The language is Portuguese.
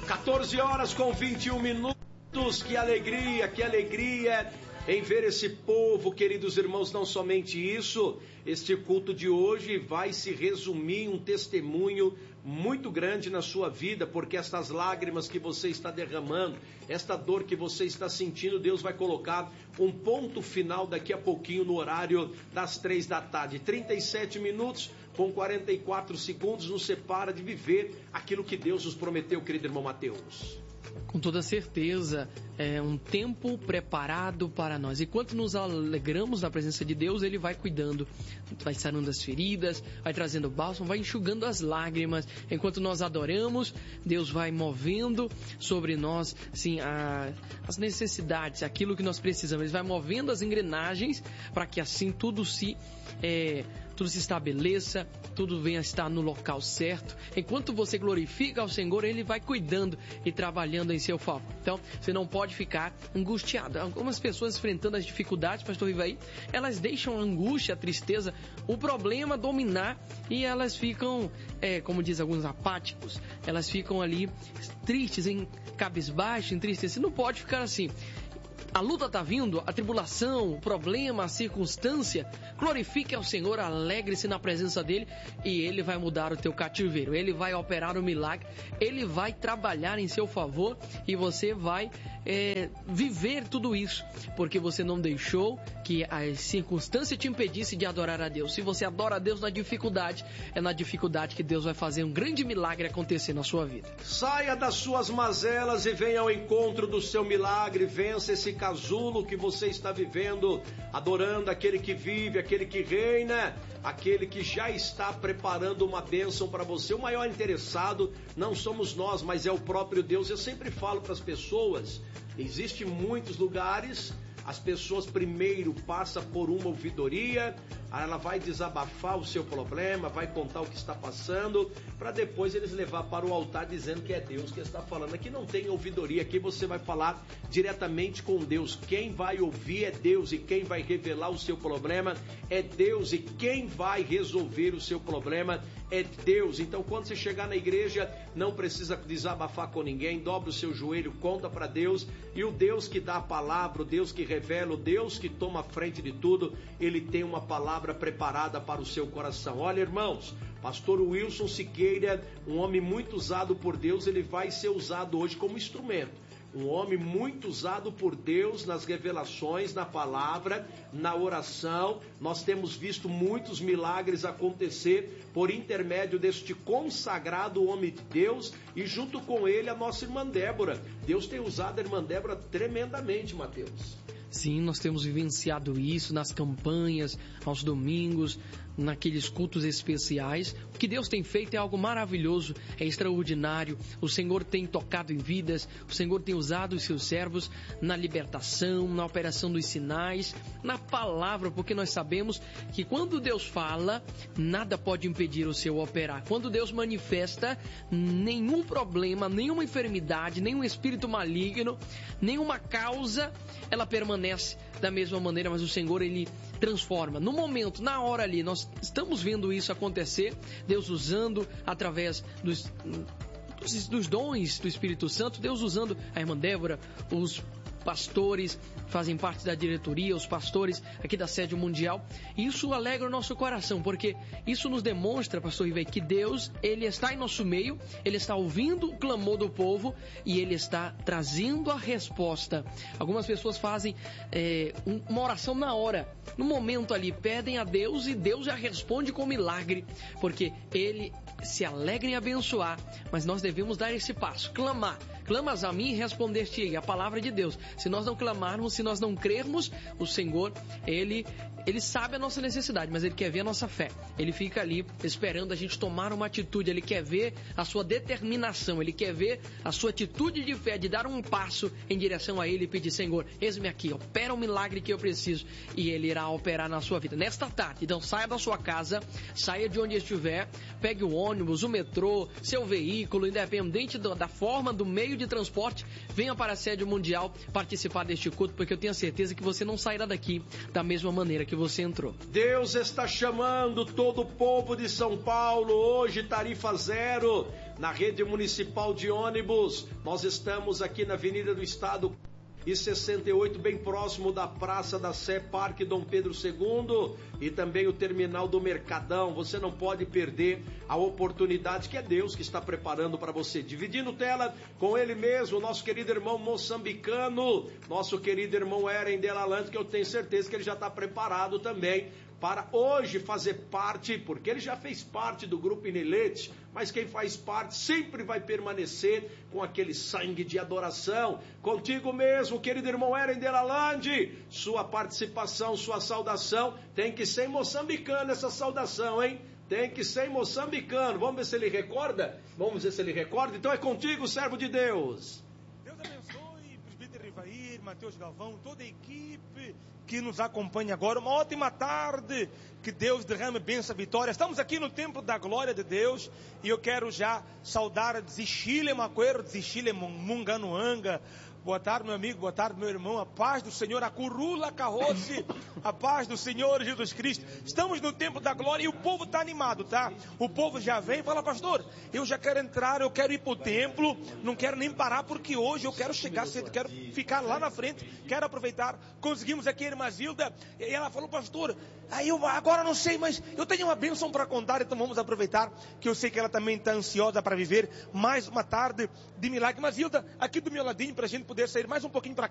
14 horas com 21 minutos, que alegria em ver esse povo, queridos irmãos. Não somente isso, este culto de hoje vai se resumir em um testemunho muito grande na sua vida, porque estas lágrimas que você está derramando, esta dor que você está sentindo, Deus vai colocar um ponto final daqui a pouquinho no horário das 3 da tarde. 37 minutos com 44 segundos nos separa de viver aquilo que Deus nos prometeu, querido irmão Mateus. Com toda certeza, é um tempo preparado para nós. Enquanto nos alegramos na presença de Deus, Ele vai cuidando, vai sarando as feridas, vai trazendo bálsamo, vai enxugando as lágrimas. Enquanto nós adoramos, Deus vai movendo sobre nós, sim, as necessidades, aquilo que nós precisamos. Ele vai movendo as engrenagens para que assim tudo se estabeleça, tudo venha a estar no local certo. Enquanto você glorifica ao Senhor, Ele vai cuidando e trabalhando em seu favor. Então, você não pode ficar angustiado. Algumas pessoas enfrentando as dificuldades, pastor Ivaí, elas deixam a angústia, a tristeza, o problema dominar e elas ficam, como diz alguns, apáticos. Elas ficam ali tristes, em cabisbaixo, entristecidas. Não pode ficar assim. A luta está vindo, a tribulação, o problema, a circunstância. Glorifique ao Senhor, alegre-se na presença dEle e Ele vai mudar o teu cativeiro. Ele vai operar o milagre, Ele vai trabalhar em seu favor e você vai viver tudo isso, porque você não deixou que a circunstância te impedisse de adorar a Deus. Se você adora a Deus na dificuldade, é na dificuldade que Deus vai fazer um grande milagre acontecer na sua vida. Saia das suas mazelas e venha ao encontro do seu milagre. Vença esse casulo que você está vivendo, adorando aquele que vive, aquele que reina, aquele que já está preparando uma bênção para você. O maior interessado não somos nós, mas é o próprio Deus. Eu sempre falo para as pessoas, existem muitos lugares, as pessoas primeiro passam por uma ouvidoria, ela vai desabafar o seu problema, vai contar o que está passando, para depois eles levar para o altar dizendo que é Deus que está falando. Aqui não tem ouvidoria, aqui você vai falar diretamente com Deus. Quem vai ouvir é Deus e quem vai revelar o seu problema é Deus e quem vai resolver o seu problema é Deus. Então quando você chegar na igreja, não precisa desabafar com ninguém, dobra o seu joelho, conta para Deus, e o Deus que dá a palavra, o Deus que revela, o Deus que toma a frente de tudo, Ele tem uma palavra preparada para o seu coração. Olha, irmãos, pastor Wilson Siqueira, um homem muito usado por Deus, ele vai ser usado hoje como instrumento. Um homem muito usado por Deus nas revelações, na palavra, na oração. Nós temos visto muitos milagres acontecer por intermédio deste consagrado homem de Deus e junto com ele a nossa irmã Débora. Deus tem usado a irmã Débora tremendamente, Mateus. Sim, nós temos vivenciado isso nas campanhas, aos domingos, naqueles cultos especiais. O que Deus tem feito é algo maravilhoso, é extraordinário. O Senhor tem tocado em vidas, o Senhor tem usado os seus servos na libertação, na operação dos sinais, na palavra, porque nós sabemos que quando Deus fala, nada pode impedir o seu operar. Quando Deus manifesta, nenhum problema, nenhuma enfermidade, nenhum espírito maligno, nenhuma causa, ela permanece da mesma maneira, mas o Senhor, Ele transforma. No momento, na hora ali, nós estamos vendo isso acontecer, Deus usando através dos dons do Espírito Santo, Deus usando a irmã Débora, os pastores fazem parte da diretoria, os pastores aqui da sede mundial. Isso alegra o nosso coração, porque isso nos demonstra, pastor Ivaí, que Deus, Ele está em nosso meio, Ele está ouvindo o clamor do povo e Ele está trazendo a resposta. Algumas pessoas fazem uma oração na hora, no momento ali, pedem a Deus e Deus já responde com milagre, porque Ele se alegra em abençoar, mas nós devemos dar esse passo, clamar. Clamas a mim e responder-te-ei, a palavra de Deus. Se nós não clamarmos, se nós não crermos, o Senhor, Ele sabe a nossa necessidade, mas Ele quer ver a nossa fé. Ele fica ali esperando a gente tomar uma atitude, Ele quer ver a sua determinação, Ele quer ver a sua atitude de fé, de dar um passo em direção a Ele e pedir, Senhor, eis-me aqui, opera o milagre que eu preciso, e Ele irá operar na sua vida. Nesta tarde, então saia da sua casa, saia de onde estiver, pegue o ônibus, o metrô, seu veículo, independente da forma, do meio de transporte, venha para a sede mundial participar deste culto, porque eu tenho a certeza que você não sairá daqui da mesma maneira que você entrou. Deus está chamando todo o povo de São Paulo hoje, tarifa zero. na rede municipal de ônibus. Nós estamos aqui na Avenida do Estado e 68, bem próximo da Praça da Sé, Parque Dom Pedro II, e também o terminal do Mercadão. Você não pode perder a oportunidade que é Deus que está preparando para você. Dividindo tela com ele mesmo, nosso querido irmão moçambicano, nosso querido irmão Eren Delalante, que eu tenho certeza que ele já está preparado também para hoje fazer parte, porque ele já fez parte do Grupo Inelete, mas quem faz parte sempre vai permanecer com aquele sangue de adoração. Contigo mesmo, querido irmão Eren Delalande, sua participação, sua saudação, tem que ser em moçambicano essa saudação, hein? Tem que ser em moçambicano. Vamos ver se ele recorda? Vamos ver se ele recorda. Então é contigo, servo de Deus. Deus abençoe, presbítero Rivair, Mateus Galvão, toda a equipe que nos acompanha agora. Uma ótima tarde, que Deus derrame bênção e vitória. Estamos aqui no templo da glória de Deus e eu quero já saudar Zixile Maquero, Zixile Munganuanga. Boa tarde, meu amigo, boa tarde, meu irmão. A paz do Senhor, a curula carroce, a paz do Senhor Jesus Cristo. Estamos no tempo da glória e o povo está animado, tá? O povo já vem e fala, pastor, eu já quero entrar, eu quero ir para o templo, não quero nem parar porque hoje eu quero chegar cedo, quero ficar lá na frente, quero aproveitar. Conseguimos aqui a irmã Zilda e ela falou, pastor, aí eu agora não sei, mas eu tenho uma bênção para contar, então vamos aproveitar, que eu sei que ela também está ansiosa para viver mais uma tarde de milagre. Mas Zilda, aqui do meu ladinho, para a gente poder sair mais um pouquinho para cá.